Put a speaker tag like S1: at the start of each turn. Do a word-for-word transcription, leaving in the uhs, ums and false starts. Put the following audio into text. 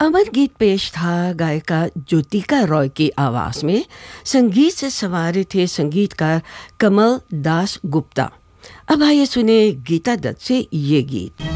S1: अमर गीत पेश था गायिका ज्योतिका रॉय की आवाज़ में। संगीत से संवारे थे संगीतकार कमल दास गुप्ता। अब आइए सुने गीता दत्त से ये गीत।